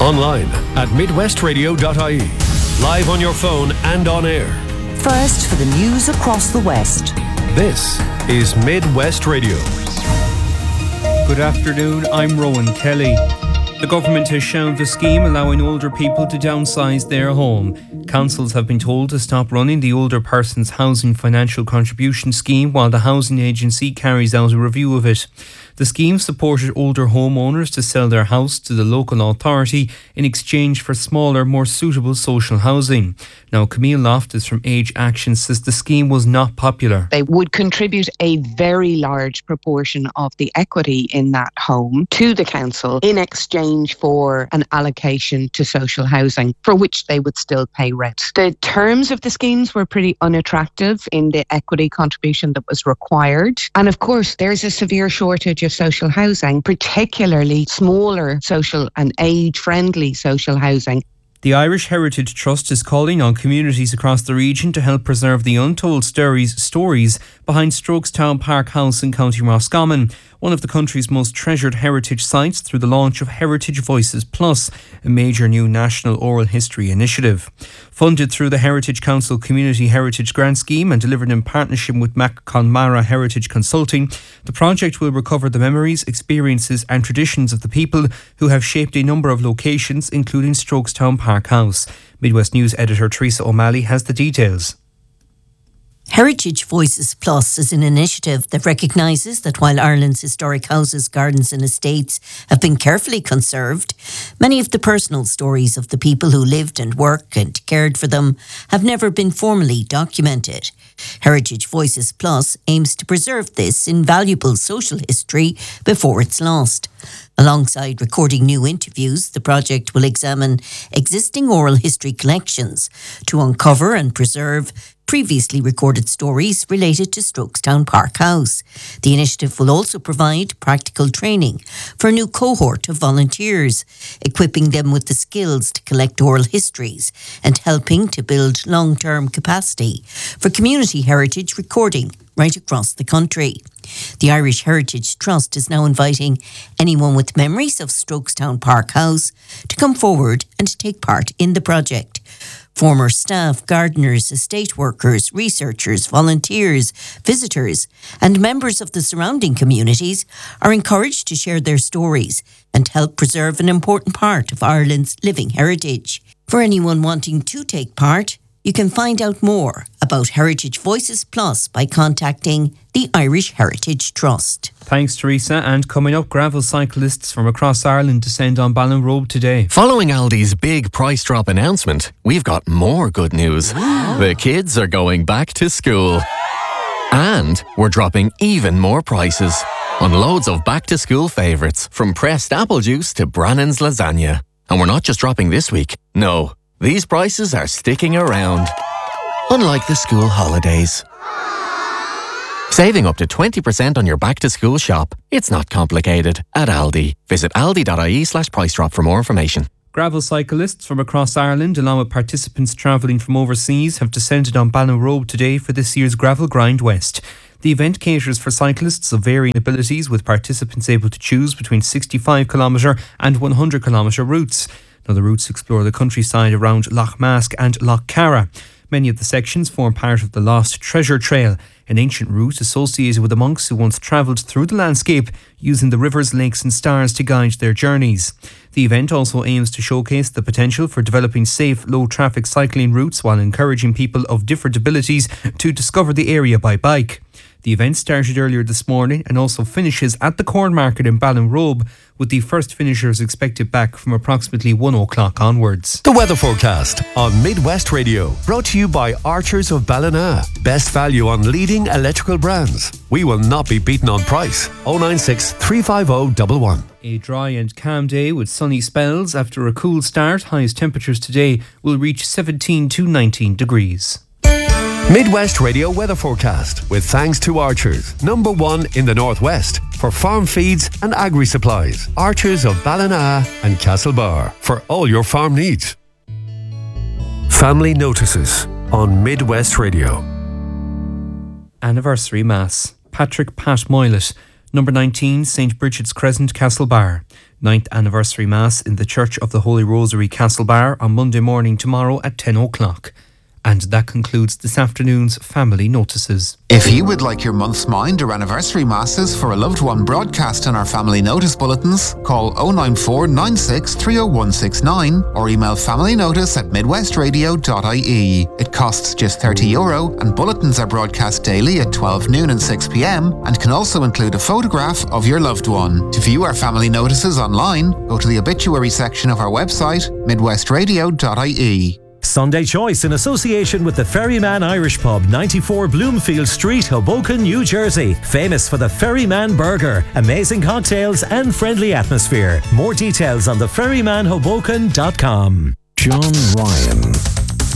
Online at midwestradio.ie. Live on your phone and on air. First for the news across the West. This is Midwest Radio. Good afternoon, I'm Rowan Kelly. The government has shelved a scheme allowing older people to downsize their home. Councils have been told to stop running the Older Persons Housing Financial Contribution Scheme while the Housing Agency carries out a review of it. The scheme supported older homeowners to sell their house to the local authority in exchange for smaller, more suitable social housing. Now, Camille Loftus from Age Action says the scheme was not popular. They would contribute a very large proportion of the equity in that home to the council in exchange for an allocation to social housing, for which they would still pay rent. The terms of the schemes were pretty unattractive in the equity contribution that was required. And of course, there's a severe shortage of social housing, particularly smaller social and age-friendly social housing. The Irish Heritage Trust is calling on communities across the region to help preserve the untold stories behind Strokestown Park House in County Roscommon, one of the country's most treasured heritage sites, through the launch of Heritage Voices Plus, a major new national oral history initiative. Funded through the Heritage Council Community Heritage Grant Scheme and delivered in partnership with Macconmara Heritage Consulting, the project will recover the memories, experiences and traditions of the people who have shaped a number of locations, including Strokestown Park House. Midwest News editor Teresa O'Malley has the details. Heritage Voices Plus is an initiative that recognises that while Ireland's historic houses, gardens and estates have been carefully conserved, many of the personal stories of the people who lived and worked and cared for them have never been formally documented. Heritage Voices Plus aims to preserve this invaluable social history before it's lost. Alongside recording new interviews, the project will examine existing oral history collections to uncover and preserve previously recorded stories related to Strokestown Park House. The initiative will also provide practical training for a new cohort of volunteers, equipping them with the skills to collect oral histories and helping to build long-term capacity for community heritage recording right across the country. The Irish Heritage Trust is now inviting anyone with memories of Strokestown Park House to come forward and take part in the project. Former staff, gardeners, estate workers, researchers, volunteers, visitors and members of the surrounding communities are encouraged to share their stories and help preserve an important part of Ireland's living heritage. For anyone wanting to take part, you can find out more about Heritage Voices Plus by contacting the Irish Heritage Trust. Thanks, Teresa. And coming up, gravel cyclists from across Ireland descend on Ballinrobe today. Following Aldi's big price drop announcement, we've got more good news. The kids are going back to school. And we're dropping even more prices on loads of back-to-school favourites, from pressed apple juice to Brannan's lasagna. And we're not just dropping this week. No, these prices are sticking around. Unlike the school holidays. Saving up to 20% on your back-to-school shop. It's not complicated at Aldi. Visit aldi.ie/price drop for more information. Gravel cyclists from across Ireland, along with participants travelling from overseas, have descended on Ballinrobe today for this year's Gravel Grind West. The event caters for cyclists of varying abilities, with participants able to choose between 65km and 100km routes. Now, the routes explore the countryside around Lough Mask and Lough Carra. Many of the sections form part of the Lost Treasure Trail, an ancient route associated with the monks who once travelled through the landscape using the rivers, lakes and stars to guide their journeys. The event also aims to showcase the potential for developing safe, low-traffic cycling routes while encouraging people of different abilities to discover the area by bike. The event started earlier this morning and also finishes at the Corn Market in Ballinrobe, with the first finishers expected back from approximately 1 o'clock onwards. The weather forecast on Midwest Radio, brought to you by Archers of Ballina. Best value on leading electrical brands. We will not be beaten on price. 096 350 111. A dry and calm day with sunny spells after a cool start. Highest temperatures today will reach 17 to 19 degrees. Midwest Radio weather forecast with thanks to Archers, #1 in the Northwest for farm feeds and agri supplies. Archers of Ballina and Castlebar for all your farm needs. Family notices on Midwest Radio. Anniversary Mass. Patrick Pat Moylett, number 19 St Bridget's Crescent, Castlebar. 9th anniversary Mass in the Church of the Holy Rosary, Castlebar, on Monday morning tomorrow at 10 o'clock. And that concludes this afternoon's family notices. If you would like your month's mind or anniversary masses for a loved one broadcast in our family notice bulletins, call 094 96 30169 or email familynotice@midwestradio.ie. It costs just €30 and bulletins are broadcast daily at 12 noon and 6 p.m. and can also include a photograph of your loved one. To view our family notices online, go to the obituary section of our website, midwestradio.ie. Sunday Choice in association with the Ferryman Irish Pub, 94 Bloomfield Street, Hoboken, New Jersey. Famous for the Ferryman Burger, amazing cocktails and friendly atmosphere. More details on theferrymanhoboken.com. John Ryan.